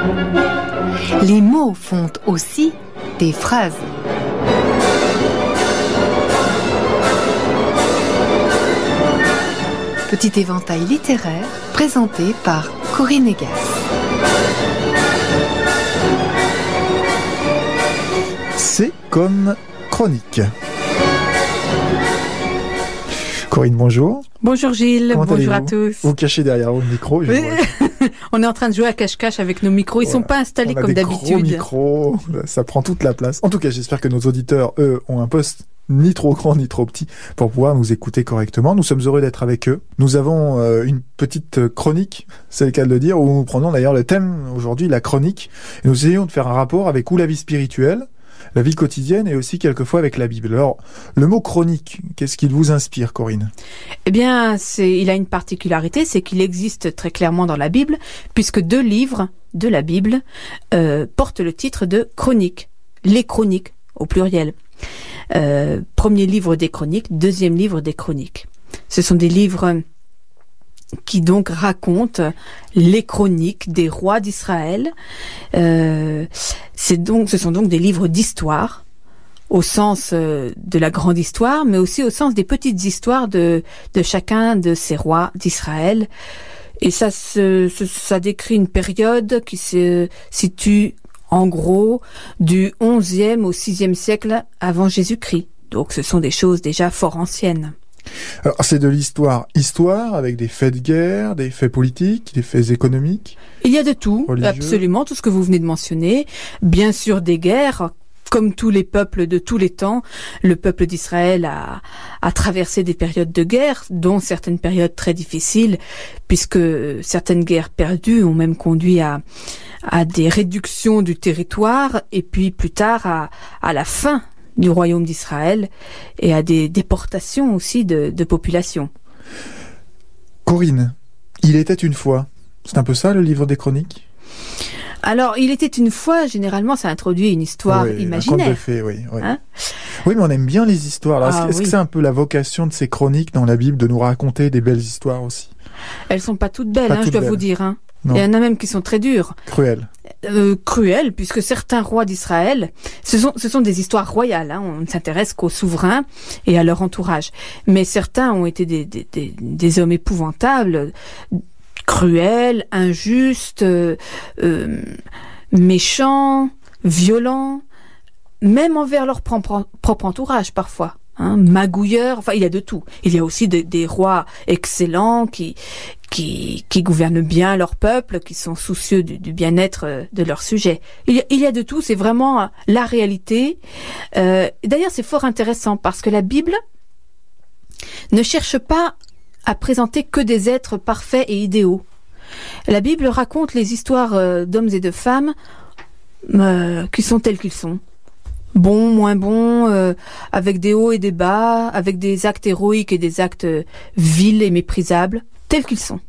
Les mots font aussi des phrases. Petit éventail littéraire présenté par Corinne Egas. C'est comme chronique. Corinne, bonjour. Bonjour Gilles, Comment bonjour allez-vous? à tous. Vous cachez derrière le micro. Oui. On est en train de jouer à cache-cache avec nos micros. Ils ne sont pas installés comme d'habitude. Gros micros, ça prend toute la place. En tout cas, j'espère que nos auditeurs, eux, ont un poste ni trop grand ni trop petit pour pouvoir nous écouter correctement. Nous sommes heureux d'être avec eux. Nous avons une petite chronique, c'est le cas de le dire, où nous prenons d'ailleurs le thème aujourd'hui, la chronique. Et nous essayons de faire un rapport avec la vie spirituelle, la vie quotidienne et aussi quelquefois avec la Bible. Alors, le mot chronique, qu'est-ce qu'il vous inspire, Corinne? Eh bien, il a une particularité, c'est qu'il existe très clairement dans la Bible, puisque 2 livres de la Bible portent le titre de chroniques. Les chroniques, au pluriel. Premier livre des chroniques, deuxième livre des chroniques. Ce sont des livres qui donc racontent les chroniques des rois d'Israël. Ce sont donc des livres d'histoire, au sens de la grande histoire, mais aussi au sens des petites histoires de chacun de ces rois d'Israël. Et ça décrit une période qui se situe en gros du 11e au 6e siècle avant Jésus-Christ. Donc ce sont des choses déjà fort anciennes. Alors, c'est de l'histoire avec des faits de guerre, des faits politiques, des faits économiques. Il y a de tout, religieux. Absolument, tout ce que vous venez de mentionner. Bien sûr des guerres, comme tous les peuples de tous les temps. Le peuple d'Israël a traversé des périodes de guerre, dont certaines périodes très difficiles, puisque certaines guerres perdues ont même conduit à des réductions du territoire, et puis plus tard à la fin du royaume d'Israël, et à des déportations aussi de population. Corinne, il était une fois. C'est un peu ça, le livre des chroniques? Alors, il était une fois, généralement, ça introduit une histoire imaginaire. Un conte de fées, oui. Hein? Oui, mais on aime bien les histoires. Alors, est-ce que c'est un peu la vocation de ces chroniques dans la Bible, de nous raconter des belles histoires aussi? Elles sont pas toutes belles, je dois vous dire. Hein. Non. Il y en a même qui sont très dures. Cruelles. Puisque certains rois d'Israël, ce sont des histoires royales, hein, on ne s'intéresse qu'aux souverains et à leur entourage. Mais certains ont été des hommes épouvantables, cruels, injustes, méchants, violents, même envers leur propre entourage parfois. Hein, magouilleurs, enfin il y a de tout. Il y a aussi des rois excellents qui gouvernent bien leur peuple, qui sont soucieux du bien-être de leur sujet. Il y a de tout, c'est vraiment la réalité. D'ailleurs c'est fort intéressant parce que la Bible ne cherche pas à présenter que des êtres parfaits et idéaux. La Bible raconte les histoires d'hommes et de femmes qui sont tels qu'ils sont. Bons, moins bons, avec des hauts et des bas, avec des actes héroïques et des actes vils et méprisables, tels qu'ils sont.